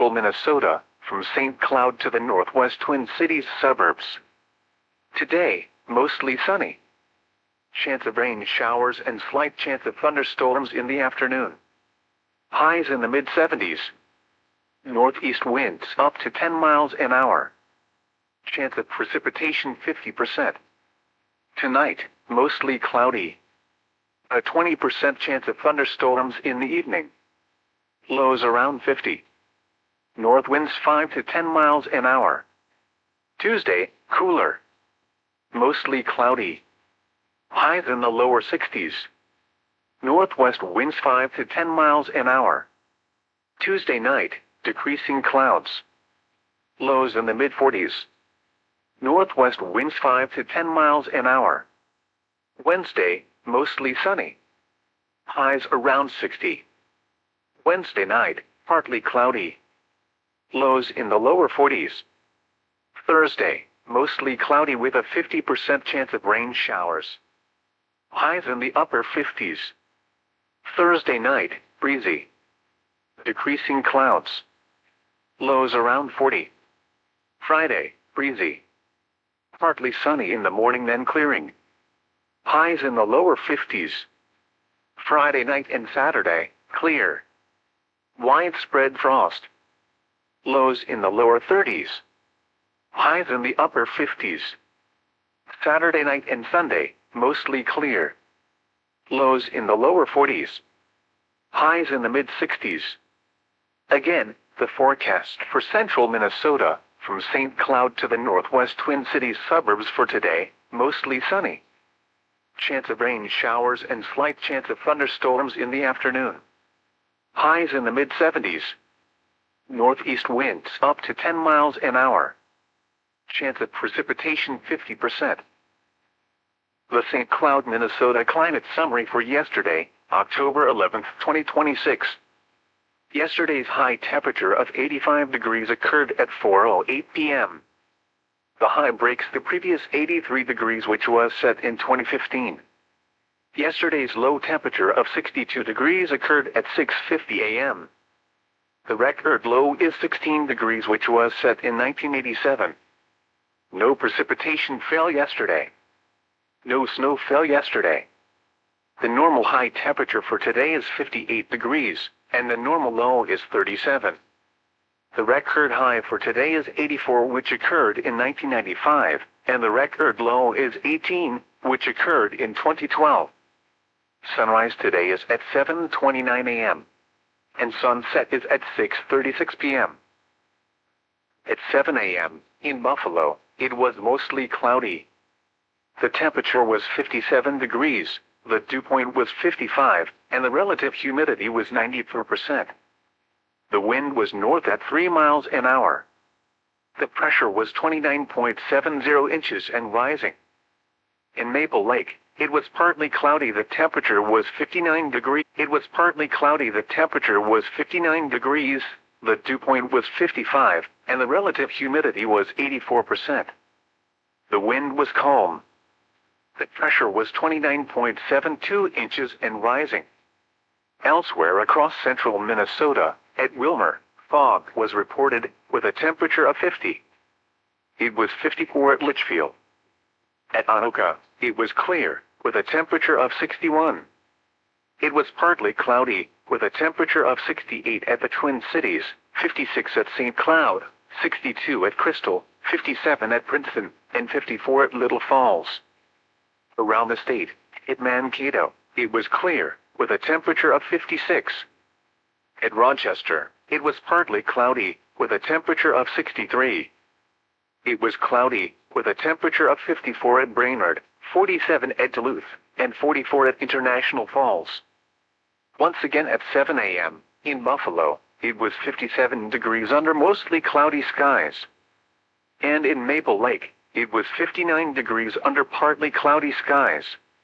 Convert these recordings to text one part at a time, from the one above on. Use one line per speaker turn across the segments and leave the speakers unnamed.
central Minnesota, from St. Cloud to the northwest Twin Cities suburbs. Today, mostly sunny. Chance of rain showers and slight chance of thunderstorms in the afternoon. Highs in the mid-70s. Northeast winds up to 10 miles an hour. Chance of precipitation 50%. Tonight, mostly cloudy. A 20% chance of thunderstorms in the evening. Lows around 50. North winds 5 to 10 miles an hour. Tuesday, cooler. Mostly cloudy. Highs in the lower 60s. Northwest winds 5 to 10 miles an hour. Tuesday night, decreasing clouds. Lows in the mid-40s. Northwest winds 5 to 10 miles an hour. Wednesday, mostly sunny. Highs around 60. Wednesday night, partly cloudy. Lows in the lower 40s. Thursday, mostly cloudy with a 50% chance of rain showers. Highs in the upper 50s. Thursday night, breezy. Decreasing clouds. Lows around 40. Friday, breezy. Partly sunny in the morning then clearing. Highs in the lower 50s. Friday night and Saturday, clear. Widespread frost. Lows in the lower 30s. Highs in the upper 50s. Saturday night and Sunday, mostly clear. Lows in the lower 40s. Highs in the mid-60s. Again, the forecast for central Minnesota, from St. Cloud to the northwest Twin Cities suburbs for today, mostly sunny. Chance of rain showers and slight chance of thunderstorms in the afternoon. Highs in the mid-70s. Northeast winds up to 10 miles an hour. Chance of precipitation 50%. The St. Cloud, Minnesota climate summary for yesterday, October 11, 2026. Yesterday's high temperature of 85 degrees occurred at 4:08 p.m. The high breaks the previous 83 degrees which was set in 2015. Yesterday's low temperature of 62 degrees occurred at 6:50 a.m. The record low is 16 degrees which was set in 1987. No precipitation fell yesterday. No snow fell yesterday. The normal high temperature for today is 58 degrees, and the normal low is 37. The record high for today is 84 which occurred in 1995, and the record low is 18, which occurred in 2012. Sunrise today is at 7:29 a.m. and sunset is at 6:36 p.m. At 7 a.m., in Buffalo, it was mostly cloudy. The temperature was 57 degrees, the dew point was 55, and the relative humidity was 94%. The wind was north at 3 miles an hour. The pressure was 29.70 inches and rising. In Maple Lake, it was partly cloudy. The temperature was 59 degrees. It was partly cloudy. The temperature was 59 degrees. The dew point was 55, and the relative humidity was 84%. The wind was calm. The pressure was 29.72 inches and rising. Elsewhere across central Minnesota, at Wilmer, fog was reported, with a temperature of 50. It was 54 at Litchfield. At Anoka, it was clear, with a temperature of 61. It was partly cloudy, with a temperature of 68 at the Twin Cities, 56 at St. Cloud, 62 at Crystal, 57 at Princeton, and 54 at Little Falls. Around the state, at Mankato, it was clear, with a temperature of 56. At Rochester, it was partly cloudy, with a temperature of 63. It was cloudy, with a temperature of 54 at Brainerd, 47 at Duluth, and 44 at International Falls. Once again at 7 a.m., in Buffalo, it was 57 degrees under mostly cloudy skies. And in Maple Lake, it was 59 degrees under partly cloudy skies.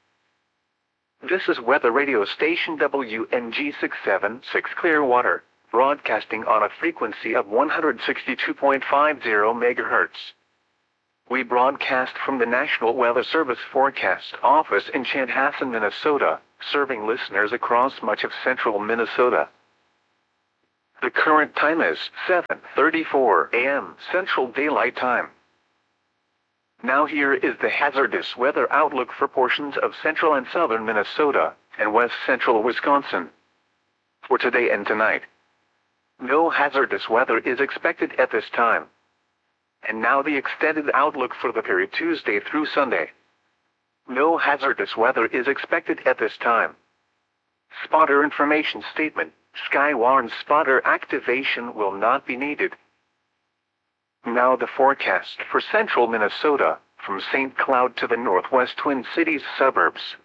This is weather radio station WNG 676 Clearwater, broadcasting on a frequency of 162.50 MHz. We broadcast from the National Weather Service Forecast Office in Chanhassen, Minnesota, serving listeners across much of central Minnesota. The current time is 7:34 a.m. Central Daylight Time. Now here is the hazardous weather outlook for portions of central and southern Minnesota and west central Wisconsin. For today and tonight, no hazardous weather is expected at this time. And now the extended outlook for the period Tuesday through Sunday. No hazardous weather is expected at this time. Spotter information statement. Skywarn spotter activation will not be needed. Now the forecast for central Minnesota, from St. Cloud to the northwest Twin Cities suburbs.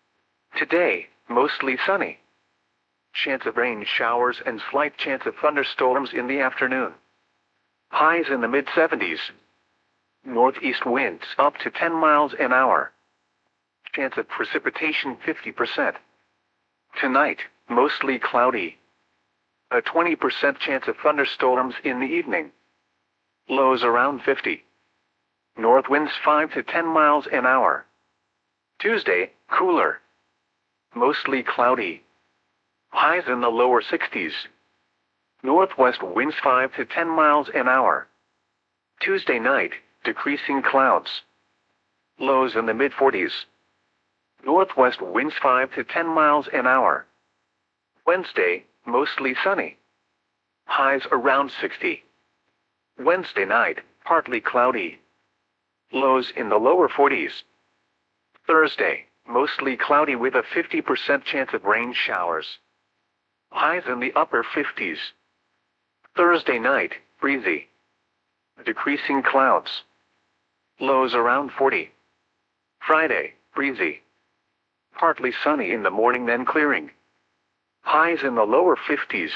Today, mostly sunny. Chance of rain showers and slight chance of thunderstorms in the afternoon. Highs in the mid-70s. Northeast winds up to 10 miles an hour. Chance of precipitation 50%. Tonight, mostly cloudy. A 20% chance of thunderstorms in the evening. Lows around 50. North winds 5 to 10 miles an hour. Tuesday, cooler. Mostly cloudy. Highs in the lower 60s. Northwest winds 5 to 10 miles an hour. Tuesday night, decreasing clouds. Lows in the mid-40s. Northwest winds 5 to 10 miles an hour. Wednesday, mostly sunny. Highs around 60. Wednesday night, partly cloudy. Lows in the lower 40s. Thursday, mostly cloudy with a 50% chance of rain showers. Highs in the upper 50s. Thursday night, breezy. Decreasing clouds. Lows around 40. Friday, breezy. Partly sunny in the morning then clearing. Highs in the lower 50s.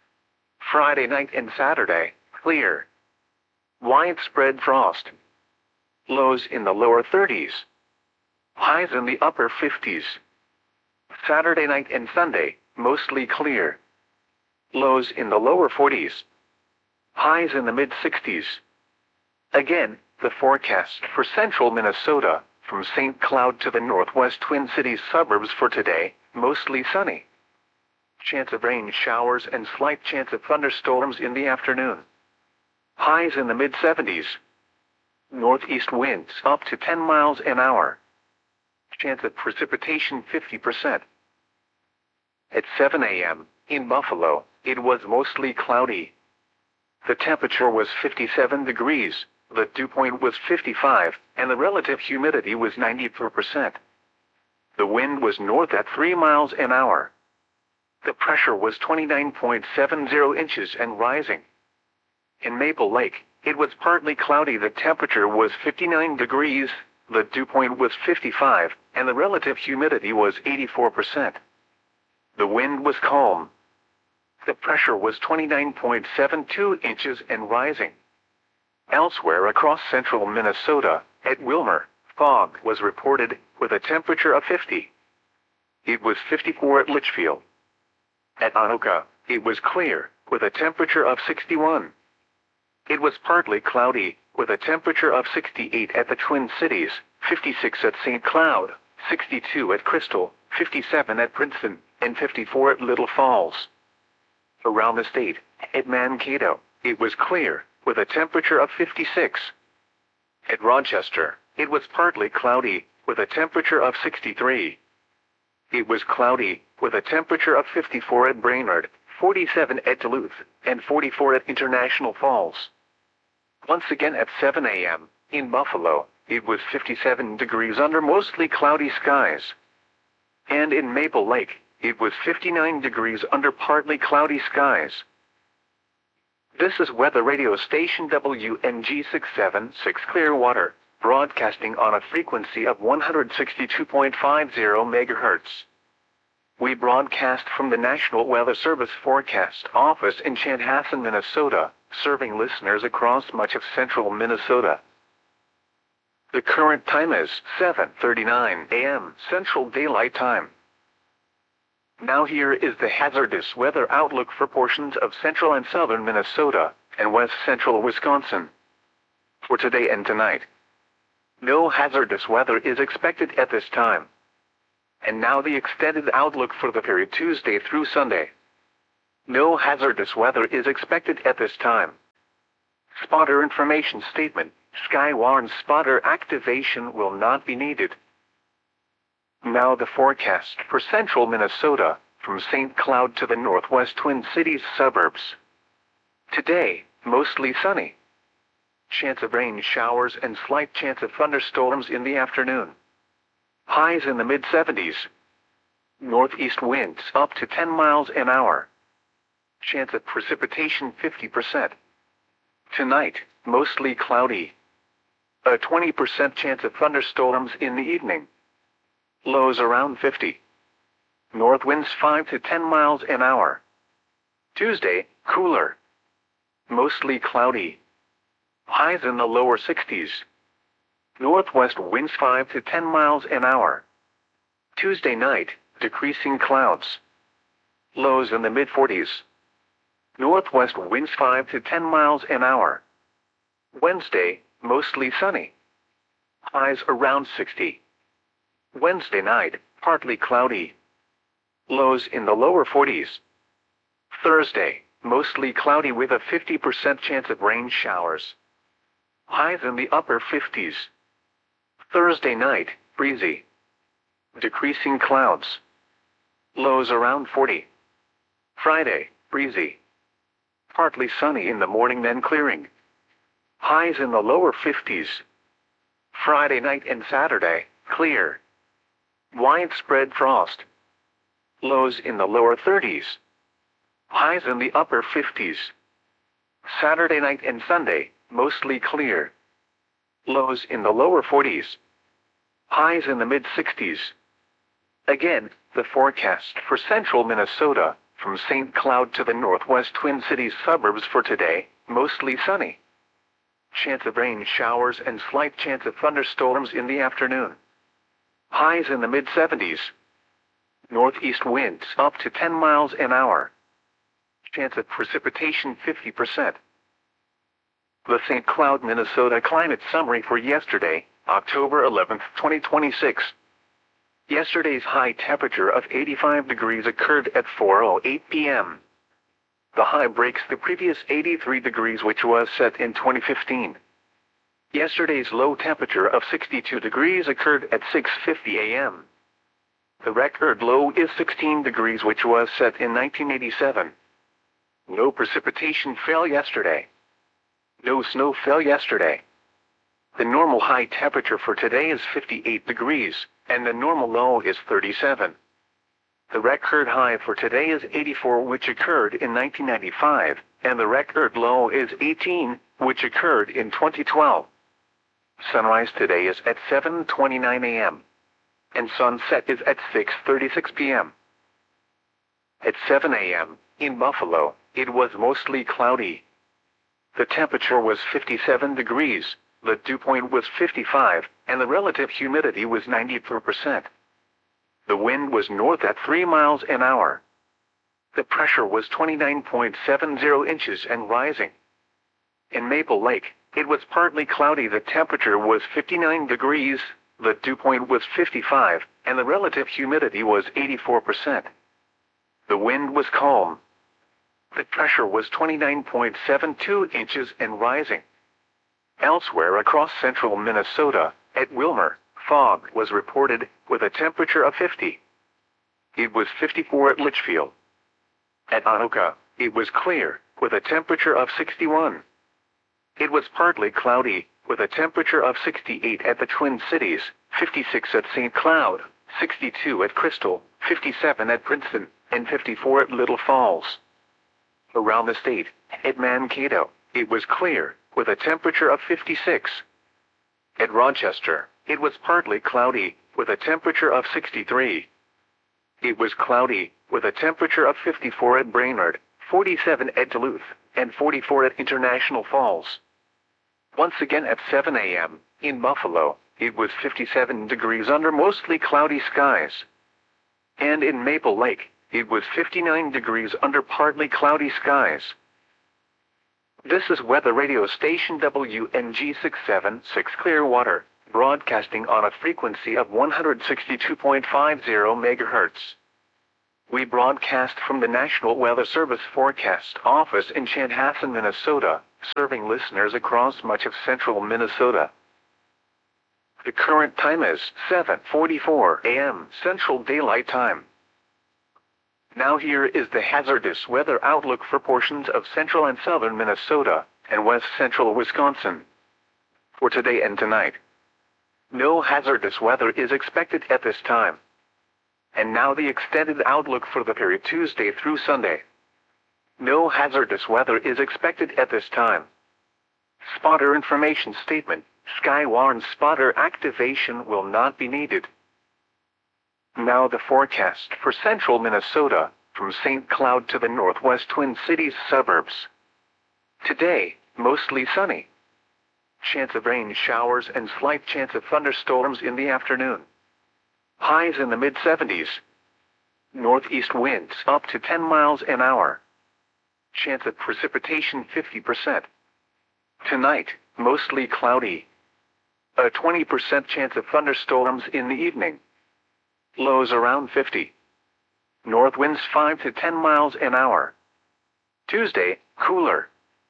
Friday night and Saturday, clear. Widespread frost. Lows in the lower 30s. Highs in the upper 50s. Saturday night and Sunday, mostly clear. Lows in the lower 40s. Highs in the mid-60s. Again, the forecast for central Minnesota, from St. Cloud to the northwest Twin Cities suburbs for today, mostly sunny. Chance of rain showers and slight chance of thunderstorms in the afternoon. Highs in the mid-70s. Northeast winds up to 10 miles an hour. Chance of precipitation 50%. At 7 a.m., in Buffalo, it was mostly cloudy. The temperature was 57 degrees, the dew point was 55, and the relative humidity was 94%. The wind was north at 3 miles an hour. The pressure was 29.70 inches and rising. In Maple Lake, it was partly cloudy. The temperature was 59 degrees, the dew point was 55, and the relative humidity was 84%. The wind was calm. The pressure was 29.72 inches and rising. Elsewhere across central Minnesota, at Wilmer, fog was reported, with a temperature of 50. It was 54 at Litchfield. At Anoka, it was clear, with a temperature of 61. It was partly cloudy, with a temperature of 68 at the Twin Cities, 56 at St. Cloud, 62 at Crystal, 57 at Princeton, and 54 at Little Falls. Around the state, at Mankato, it was clear, with a temperature of 56. At Rochester, it was partly cloudy, with a temperature of 63. It was cloudy, with a temperature of 54 at Brainerd, 47 at Duluth, and 44 at International Falls. Once again at 7 a.m., in Buffalo, it was 57 degrees under mostly cloudy skies. And in Maple Lake, it was 59 degrees under partly cloudy skies. This is weather radio station WNG 676 Clearwater, broadcasting on a frequency of 162.50 MHz. We broadcast from the National Weather Service Forecast Office in Chanhassen, Minnesota, serving listeners across much of central Minnesota. The current time is 7:39 a.m. Central Daylight Time. Now here is the hazardous weather outlook for portions of central and southern Minnesota and west central Wisconsin. For today and tonight, no hazardous weather is expected at this time. And now the extended outlook for the period Tuesday through Sunday. No hazardous weather is expected at this time. Spotter information statement. Sky warns spotter activation will not be needed. Now the forecast for central Minnesota, from St. Cloud to the northwest Twin Cities suburbs. Today, mostly sunny. Chance of rain showers and slight chance of thunderstorms in the afternoon. Highs in the mid-70s. Northeast winds up to 10 miles an hour. Chance of precipitation 50%. Tonight, mostly cloudy. A 20% chance of thunderstorms in the evening. Lows around 50. North winds 5 to 10 miles an hour. Tuesday, cooler. Mostly cloudy. Highs in the lower 60s. Northwest winds 5 to 10 miles an hour. Tuesday night, decreasing clouds. Lows in the mid-40s. Northwest winds 5 to 10 miles an hour. Wednesday, mostly sunny. Highs around 60. Wednesday night, partly cloudy. Lows in the lower 40s. Thursday, mostly cloudy with a 50% chance of rain showers. Highs in the upper 50s. Thursday night, breezy. Decreasing clouds. Lows around 40. Friday, breezy. Partly sunny in the morning then clearing. Highs in the lower 50s. Friday night and Saturday, clear. Widespread frost. Lows in the lower 30s. Highs in the upper 50s. Saturday night and Sunday, mostly clear. Lows in the lower 40s. Highs in the mid-60s. Again, the forecast for central Minnesota, from St. Cloud to the northwest Twin Cities suburbs for today, mostly sunny. Chance of rain showers and slight chance of thunderstorms in the afternoon. Highs in the mid-70s. Northeast winds up to 10 miles an hour. Chance of precipitation 50%. The St. Cloud, Minnesota climate summary for yesterday, October 11, 2026. Yesterday's high temperature of 85 degrees occurred at 4:08 p.m. The high breaks the previous 83 degrees which was set in 2015. Yesterday's low temperature of 62 degrees occurred at 6:50 a.m. The record low is 16 degrees which was set in 1987. No precipitation fell yesterday. No snow fell yesterday. The normal high temperature for today is 58 degrees, and the normal low is 37. The record high for today is 84, which occurred in 1995, and the record low is 18, which occurred in 2012. Sunrise today is at 7:29 a.m. and sunset is at 6:36 p.m. At 7 a.m., in Buffalo, it was mostly cloudy. The temperature was 57 degrees, the dew point was 55, and the relative humidity was 94%. The wind was north at 3 miles an hour. The pressure was 29.70 inches and rising. In Maple Lake, it was partly cloudy. The temperature was 59 degrees, the dew point was 55, and the relative humidity was 84%. The wind was calm. The pressure was 29.72 inches and rising. Elsewhere across central Minnesota, at Wilmer, fog was reported, with a temperature of 50. It was 54 at Litchfield. At Anoka, it was clear, with a temperature of 61. It was partly cloudy, with a temperature of 68 at the Twin Cities, 56 at St. Cloud, 62 at Crystal, 57 at Princeton, and 54 at Little Falls. Around the state, at Mankato, it was clear, with a temperature of 56. At Rochester, it was partly cloudy, with a temperature of 63. It was cloudy, with a temperature of 54 at Brainerd, 47 at Duluth, and 44 at International Falls. Once again at 7 a.m., in Buffalo, it was 57 degrees under mostly cloudy skies. And in Maple Lake, it was 59 degrees under partly cloudy skies. This is weather radio station WNG 676 Clearwater, broadcasting on a frequency of 162.50 MHz. We broadcast from the National Weather Service Forecast Office in Chanhassen, Minnesota, serving listeners across much of central Minnesota. The current time is 7:44 a.m. Central Daylight Time. Now here is the hazardous weather outlook for portions of central and southern Minnesota and west central Wisconsin. For today and tonight, no hazardous weather is expected at this time. And now the extended outlook for the period Tuesday through Sunday. No hazardous weather is expected at this time. Spotter information statement: Skywarn spotter activation will not be needed. Now the forecast for central Minnesota, from St. Cloud to the northwest Twin Cities suburbs. Today, mostly sunny. Chance of rain showers and slight chance of thunderstorms in the afternoon. Highs in the mid-70s. Northeast winds up to 10 miles an hour. Chance of precipitation 50%. Tonight, mostly cloudy. A 20% chance of thunderstorms in the evening. Lows around 50. North winds 5 to 10 miles an hour. Tuesday, cooler.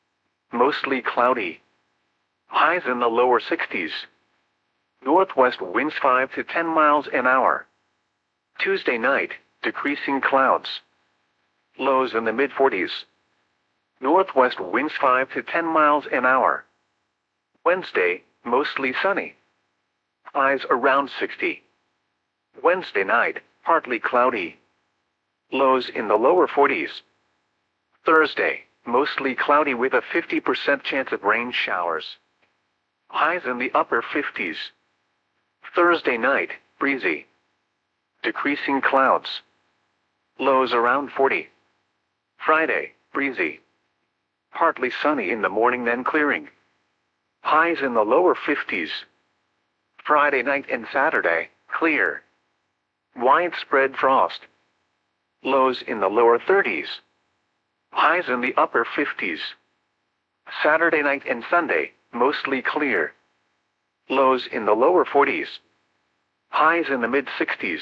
Mostly cloudy. Highs in the lower 60s. Northwest winds 5 to 10 miles an hour. Tuesday night, decreasing clouds. Lows in the mid-40s. Northwest winds 5 to 10 miles an hour. Wednesday, mostly sunny. Highs around 60. Wednesday night, partly cloudy. Lows in the lower 40s. Thursday, mostly cloudy with a 50% chance of rain showers. Highs in the upper 50s. Thursday night, breezy. Decreasing clouds. Lows around 40. Friday, breezy. Partly sunny in the morning, then clearing. Highs in the lower 50s. Friday night and Saturday, clear. Widespread frost. Lows in the lower 30s. Highs in the upper 50s. Saturday night and Sunday, mostly clear. Lows in the lower 40s. Highs in the mid-60s.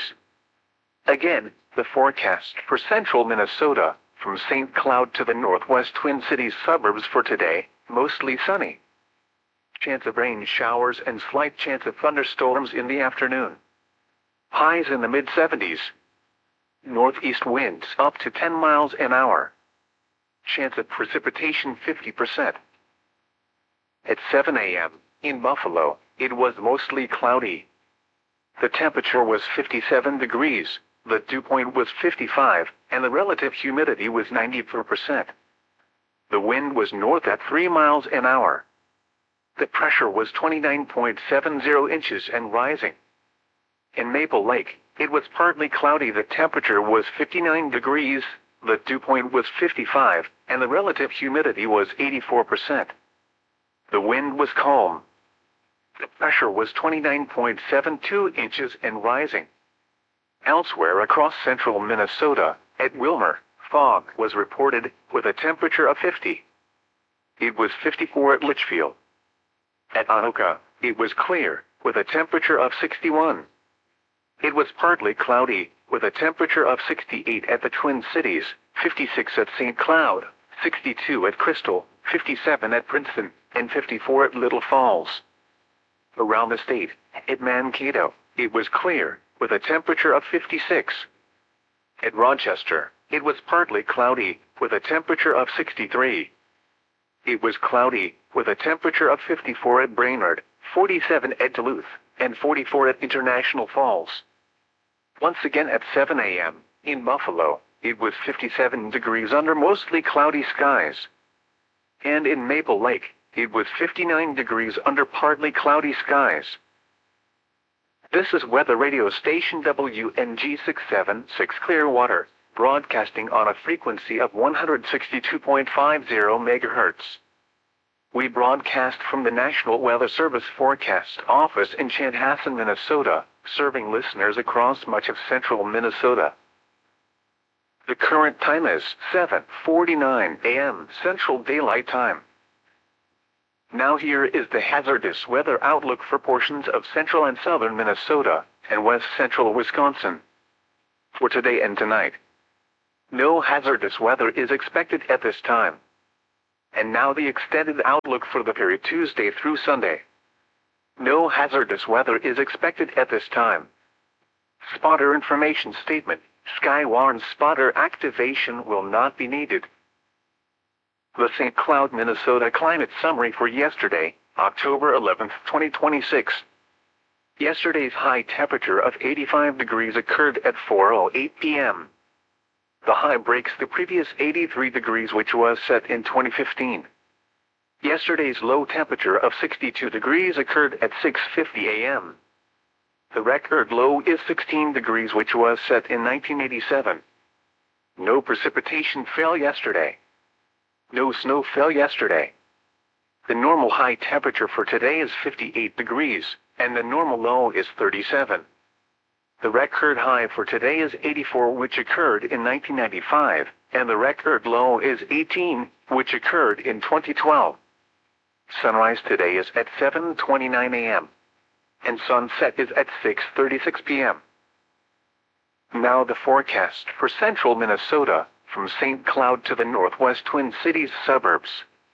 Again, the forecast for central Minnesota, from St. Cloud to the northwest Twin Cities suburbs for today, mostly sunny. Chance of rain showers and slight chance of thunderstorms in the afternoon. Highs in the mid-70s. Northeast winds up to 10 miles an hour. Chance of precipitation 50%. At 7 a.m., in Buffalo, it was mostly cloudy. The temperature was 57 degrees, the dew point was 55, and the relative humidity was 94%. The wind was north at 3 miles an hour. The pressure was 29.70 inches and rising. In Maple Lake, it was partly cloudy. The temperature was 59 degrees, the dew point was 55, and the relative humidity was 84%. The wind was calm. The pressure was 29.72 inches and rising. Elsewhere across central Minnesota, at Wilmer, fog was reported with a temperature of 50. It was 54 at Litchfield. At Anoka, it was clear, with a temperature of 61. It was partly cloudy, with a temperature of 68 at the Twin Cities, 56 at St. Cloud, 62 at Crystal, 57 at Princeton, and 54 at Little Falls. Around the state, at Mankato, it was clear, with a temperature of 56. At Rochester, it was partly cloudy, with a temperature of 63. It was cloudy, with a temperature of 54 at Brainerd, 47 at Duluth, and 44 at International Falls. Once again at 7 a.m., in Buffalo, it was 57 degrees under mostly cloudy skies. And in Maple Lake, it was 59 degrees under partly cloudy skies. This is weather radio station WNG 676 Clearwater, broadcasting on a frequency of 162.50 MHz. We broadcast from the National Weather Service Forecast Office in Chanhassen, Minnesota, serving listeners across much of central Minnesota. The current time is 7:49 a.m. Central Daylight Time. Now here is the hazardous weather outlook for portions of central and southern Minnesota and west central Wisconsin. For today and tonight, No hazardous weather is expected at this time. And now the extended outlook for the period Tuesday through Sunday. No hazardous weather is expected at this time. Spotter information statement. Sky warns spotter activation will not be needed. The St. Cloud, Minnesota climate summary for yesterday, October 11, 2026. Yesterday's high temperature of 85 degrees occurred at 4:08 p.m. The high breaks the previous 83 degrees which was set in 2015. Yesterday's low temperature of 62 degrees occurred at 6:50 a.m. The record low is 16 degrees which was set in 1987. No precipitation fell yesterday. No snow fell yesterday. The normal high temperature for today is 58 degrees, and the normal low is 37. The record high for today is 84, which occurred in 1995, and the record low is 18, which occurred in 2012. Sunrise today is at 7:29 a.m. and sunset is at 6:36 p.m. Now the forecast for central Minnesota, from St. Cloud to the northwest Twin Cities suburbs.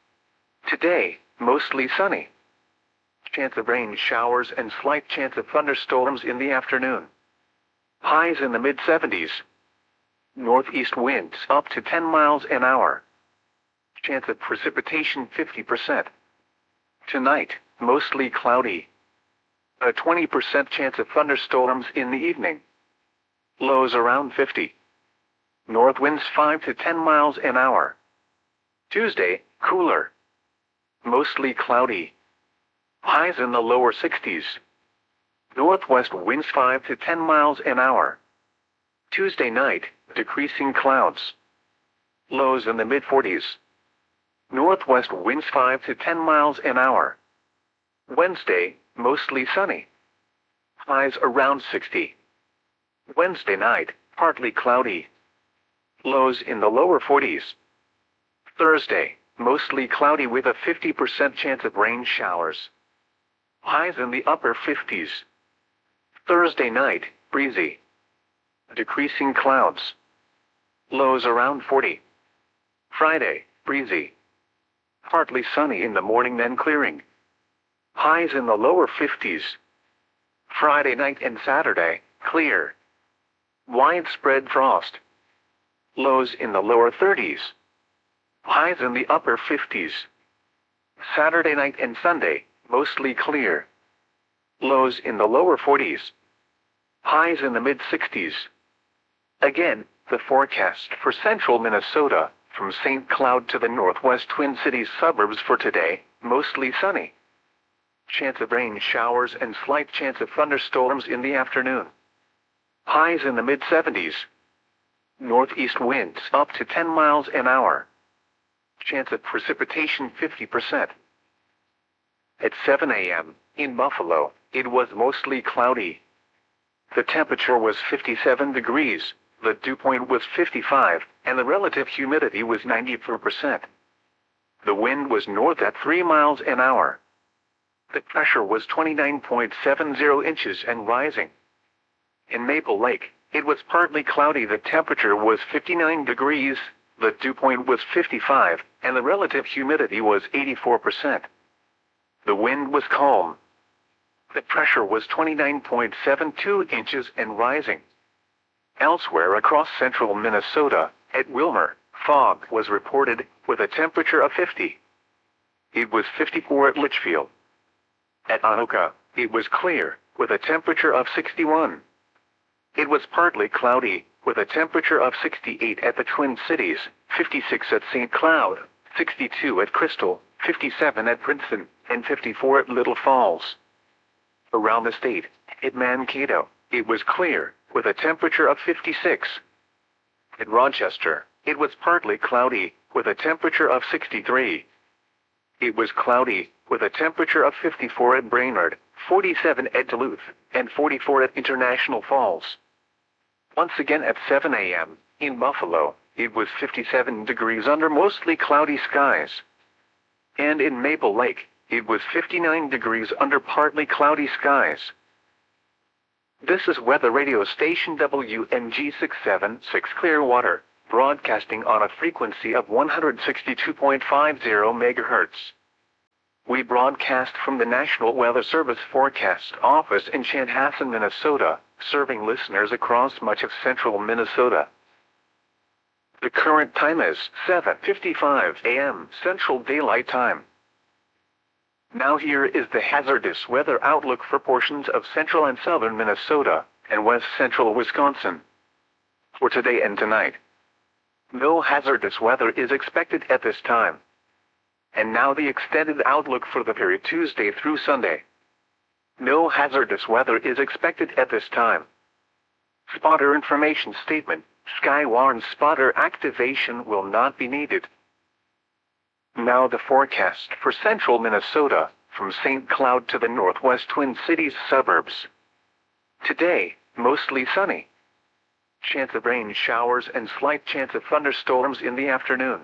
Today, mostly sunny. Chance of rain showers and slight chance of thunderstorms in the afternoon. Highs in the mid-70s. Northeast winds up to 10 miles an hour. Chance of precipitation 50%. Tonight, mostly cloudy. A 20% chance of thunderstorms in the evening. Lows around 50. North winds 5 to 10 miles an hour. Tuesday, cooler. Mostly cloudy. Highs in the lower 60s. Northwest winds 5 to 10 miles an hour. Tuesday night, decreasing clouds. Lows in the mid-40s. Northwest winds 5 to 10 miles an hour. Wednesday, mostly sunny. Highs around 60. Wednesday night, partly cloudy. Lows in the lower 40s. Thursday, mostly cloudy with a 50% chance of rain showers. Highs in the upper 50s. Thursday night, breezy. Decreasing clouds. Lows around 40. Friday, breezy. Partly sunny in the morning, then clearing. Highs in the lower 50s. Friday night and Saturday, clear. Widespread frost. Lows in the lower 30s. Highs in the upper 50s. Saturday night and Sunday, mostly clear. Lows in the lower 40s. Highs in the mid-60s. Again, the forecast for central Minnesota, from St. Cloud to the northwest Twin Cities suburbs for today, mostly sunny. Chance of rain showers and slight chance of thunderstorms in the afternoon. Highs in the mid-70s. Northeast winds up to 10 miles an hour. Chance of precipitation 50%. At 7 a.m., in Buffalo, it was mostly cloudy. The temperature was 57 degrees, the dew point was 55, and the relative humidity was 94%. The wind was north at 3 miles an hour. The pressure was 29.70 inches and rising. In Maple Lake, it was partly cloudy. The temperature was 59 degrees, the dew point was 55, and the relative humidity was 84%. The wind was calm. The pressure was 29.72 inches and rising. Elsewhere across central Minnesota, at Wilmer, fog was reported, with a temperature of 50. It was 54 at Litchfield. At Anoka, it was clear, with a temperature of 61. It was partly cloudy, with a temperature of 68 at the Twin Cities, 56 at St. Cloud, 62 at Crystal, 57 at Princeton, and 54 at Little Falls. Around the state, at Mankato, it was clear, with a temperature of 56. At Rochester, it was partly cloudy, with a temperature of 63. It was cloudy, with a temperature of 54 at Brainerd, 47 at Duluth, and 44 at International Falls. Once again at 7 a.m., in Buffalo, it was 57 degrees under mostly cloudy skies. And in Maple Lake, it was 59 degrees under partly cloudy skies. This is weather radio station WMG 676 Clearwater, broadcasting on a frequency of 162.50 MHz. We broadcast from the National Weather Service Forecast Office in Chanhassen, Minnesota, serving listeners across much of central Minnesota. The current time is 7:55 a.m. Central Daylight Time. Now here is the hazardous weather outlook for portions of central and southern Minnesota and west central Wisconsin. For today and tonight, no hazardous weather is expected at this time. And now the extended outlook for the period Tuesday through Sunday. No hazardous weather is expected at this time. Spotter information statement: Skywarn spotter activation will not be needed. Now the forecast for central Minnesota, from St. Cloud to the northwest Twin Cities suburbs. Today, mostly sunny. Chance of rain showers and slight chance of thunderstorms in the afternoon.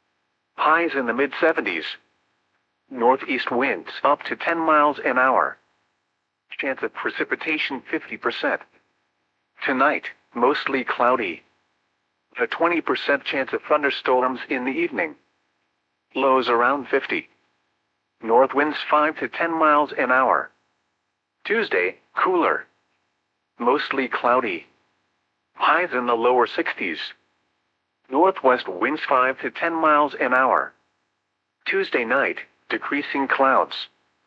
Highs in the mid-70s. Northeast winds up to 10 miles an hour. Chance of precipitation 50%. Tonight, mostly cloudy. A 20% chance of thunderstorms in the evening. Lows around 50. North winds 5 to 10 miles an hour. Tuesday, cooler. Mostly cloudy. Highs in the lower 60s. Northwest winds 5 to 10 miles an hour. Tuesday night, decreasing clouds.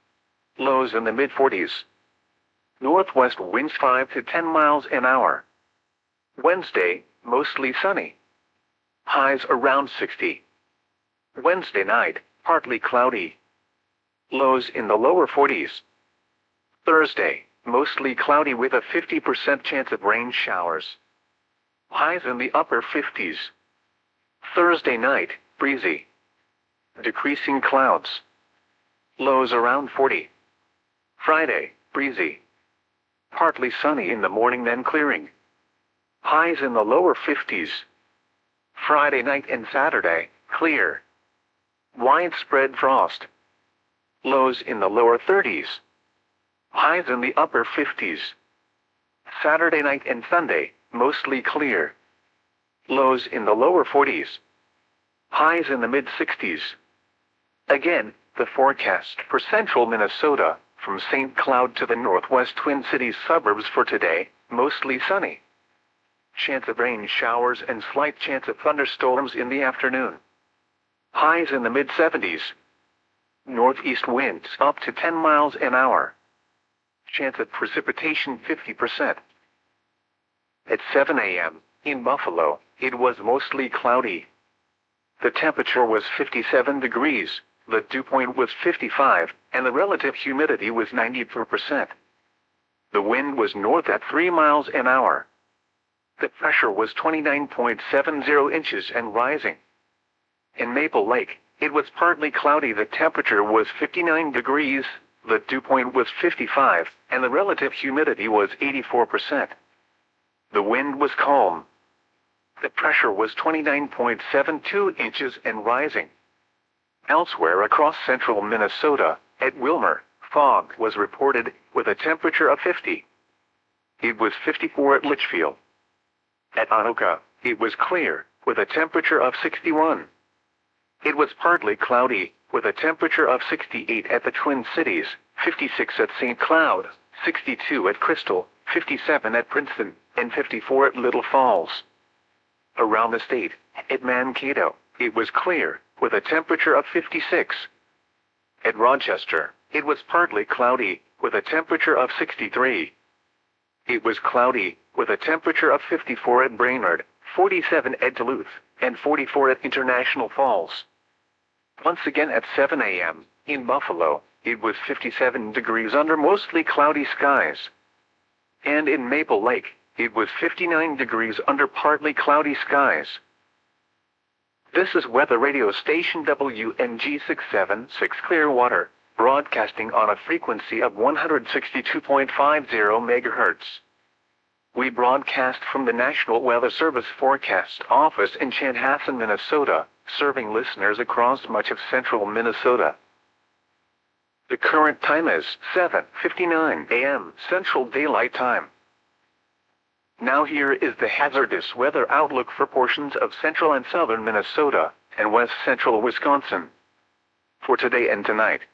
Lows in the mid-40s. Northwest winds 5 to 10 miles an hour. Wednesday, mostly sunny. Highs around 60. Wednesday night, partly cloudy. Lows in the lower 40s. Thursday, mostly cloudy with a 50% chance of rain showers. Highs in the upper 50s. Thursday night, breezy. Decreasing clouds. Lows around 40. Friday, breezy. Partly sunny in the morning, then clearing. Highs in the lower 50s. Friday night and Saturday, clear. Widespread frost. Lows in the lower 30s. Highs in the upper 50s. Saturday night and Sunday, mostly clear. Lows in the lower 40s. Highs in the mid-60s. Again, the forecast for central Minnesota, from St. Cloud to the northwest Twin Cities suburbs for today, mostly sunny. Chance of rain showers and slight chance of thunderstorms in the afternoon. Highs in the mid-70s. Northeast winds up to 10 miles an hour. Chance of precipitation 50%. At 7 a.m., in Buffalo, it was mostly cloudy. The temperature was 57 degrees, the dew point was 55, and the relative humidity was 94%. The wind was north at 3 miles an hour. The pressure was 29.70 inches and rising. In Maple Lake, it was partly cloudy. The temperature was 59 degrees, the dew point was 55, and the relative humidity was 84%. The wind was calm. The pressure was 29.72 inches and rising. Elsewhere across central Minnesota, at Wilmer, fog was reported, with a temperature of 50. It was 54 at Litchfield. At Anoka, it was clear, with a temperature of 61. It was partly cloudy, with a temperature of 68 at the Twin Cities, 56 at St. Cloud, 62 at Crystal, 57 at Princeton, and 54 at Little Falls. Around the state, at Mankato, it was clear, with a temperature of 56. At Rochester, it was partly cloudy, with a temperature of 63. It was cloudy, with a temperature of 54 at Brainerd, 47 at Duluth, and 44 at International Falls. Once again at 7 a.m., in Buffalo, it was 57 degrees under mostly cloudy skies. And in Maple Lake, it was 59 degrees under partly cloudy skies. This is weather radio station WNG 676 Clearwater, broadcasting on a frequency of 162.50 MHz. We broadcast from the National Weather Service Forecast Office in Chanhassen, Minnesota, serving listeners across much of central Minnesota. The current time is 7:59 a.m. Central Daylight Time. Now here is the hazardous weather outlook for portions of central and southern Minnesota and west central Wisconsin. For today and tonight,